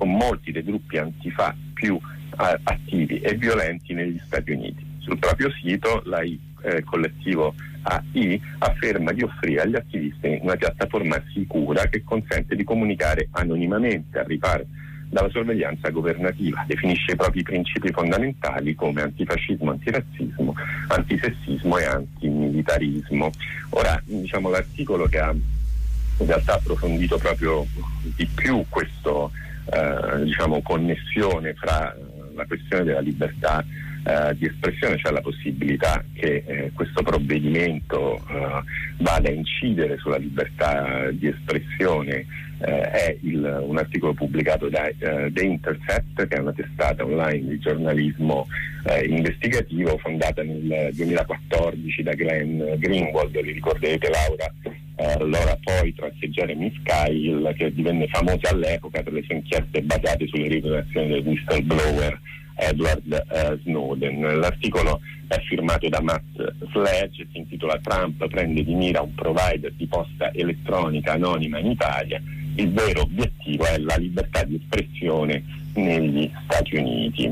con molti dei gruppi antifa più attivi e violenti negli Stati Uniti. Sul proprio sito collettivo AI afferma di offrire agli attivisti una piattaforma sicura che consente di comunicare anonimamente al riparo dalla sorveglianza governativa, definisce i propri principi fondamentali come antifascismo, antirazzismo, antisessismo e antimilitarismo. Ora, l'articolo che ha in realtà approfondito proprio di più questo connessione fra la questione della libertà di espressione, cioè la possibilità che questo provvedimento vada a incidere sulla libertà di espressione, è un articolo pubblicato da The Intercept, che è una testata online di giornalismo investigativo fondata nel 2014 da Glenn Greenwald. Vi ricorderete Laura Poitras e Jeremy Scahill, che divenne famosa all'epoca per le sue inchieste basate sulle rivelazioni del whistleblower Edward Snowden. L'articolo è firmato da Matt Sledge e si intitola "Trump prende di mira un provider di posta elettronica anonima in Italia. Il vero obiettivo è la libertà di espressione negli Stati Uniti".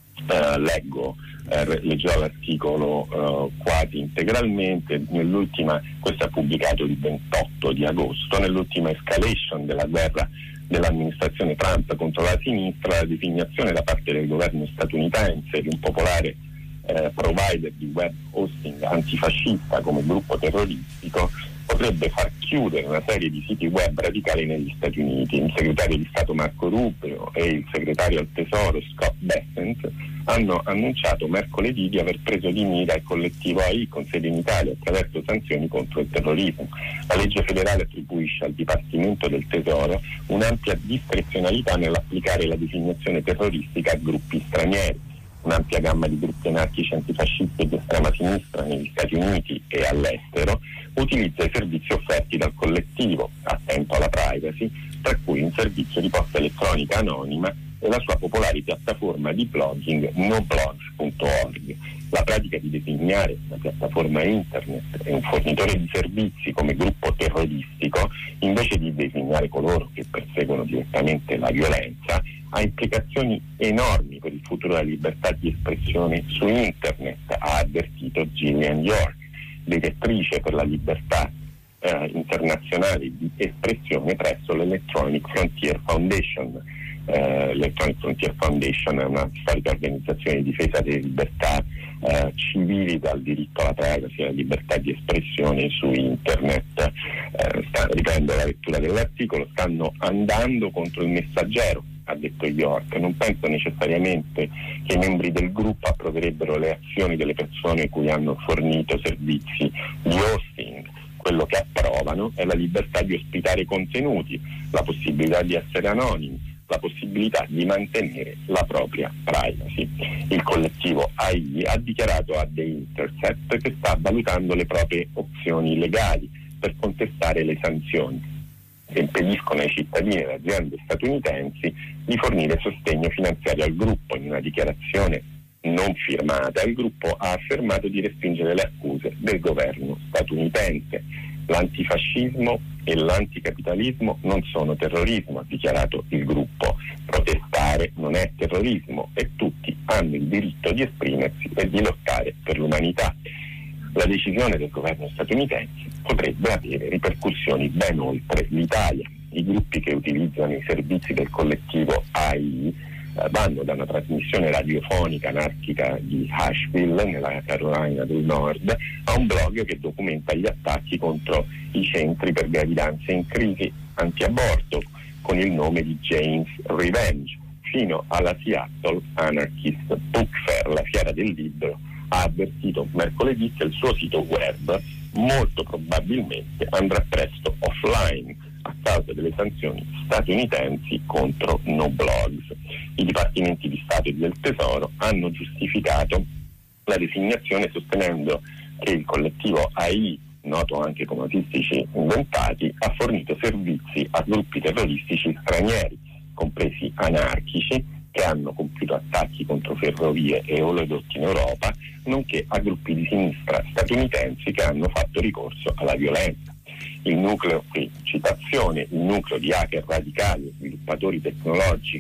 Leggerò l'articolo quasi integralmente. Questo è pubblicato il 28 di agosto. Nell'ultima escalation della guerra dell'amministrazione Trump contro la sinistra, la designazione da parte del governo statunitense di un popolare provider di web hosting antifascista come gruppo terroristico potrebbe far chiudere una serie di siti web radicali negli Stati Uniti. Il segretario di Stato Marco Rubio e il segretario al Tesoro Scott Bessent hanno annunciato mercoledì di aver preso di mira il collettivo AI con sede in Italia attraverso sanzioni contro il terrorismo. La legge federale attribuisce al Dipartimento del Tesoro un'ampia discrezionalità nell'applicare la designazione terroristica a gruppi stranieri. Un'ampia gamma di gruppi anarchici antifascisti e di estrema sinistra negli Stati Uniti e all'estero utilizza i servizi offerti dal collettivo, attento alla privacy, tra cui un servizio di posta elettronica anonima e la sua popolare piattaforma di blogging noblogs.org. La pratica di designare una piattaforma internet e un fornitore di servizi come gruppo terroristico, invece di designare coloro che perseguono direttamente la violenza, ha implicazioni enormi per il futuro della libertà di espressione su internet, ha avvertito Gillian York, direttrice per la libertà internazionale di espressione presso l'Electronic Frontier Foundation. L'Electronic Frontier Foundation è una storica organizzazione di difesa delle libertà civili, dal diritto alla privacy alla libertà di espressione su internet. Riprendo la lettura dell'articolo: stanno andando contro il Messaggero, ha detto York. Non penso necessariamente che i membri del gruppo approverebbero le azioni delle persone cui hanno fornito servizi di hosting. Quello che approvano è la libertà di ospitare contenuti, la possibilità di essere anonimi, la possibilità di mantenere la propria privacy. Il collettivo AI ha dichiarato a The Intercept che sta valutando le proprie opzioni legali per contestare le sanzioni che impediscono ai cittadini e alle aziende statunitensi di fornire sostegno finanziario al gruppo. In una dichiarazione non firmata, il gruppo ha affermato di respingere le accuse del governo statunitense. L'antifascismo e l'anticapitalismo non sono terrorismo, ha dichiarato il gruppo. Protestare non è terrorismo e tutti hanno il diritto di esprimersi e di lottare per l'umanità. La decisione del governo statunitense potrebbe avere ripercussioni ben oltre l'Italia. I gruppi che utilizzano i servizi del collettivo AI vanno da una trasmissione radiofonica anarchica di Asheville, nella Carolina del Nord, a un blog che documenta gli attacchi contro i centri per gravidanze in crisi anti-aborto con il nome di Jane's Revenge, fino alla Seattle Anarchist Book Fair. La fiera del libro ha avvertito mercoledì che il suo sito web molto probabilmente andrà presto offline a causa delle sanzioni statunitensi contro NoBlogs. I dipartimenti di Stato e del Tesoro hanno giustificato la designazione sostenendo che il collettivo AI, noto anche come autistici inventati, ha fornito servizi a gruppi terroristici stranieri, compresi anarchici, che hanno compiuto attacchi contro ferrovie e oleodotti in Europa, nonché a gruppi di sinistra statunitensi che hanno fatto ricorso alla violenza. Il nucleo, qui citazione, il nucleo di hacker radicali e sviluppatori tecnologici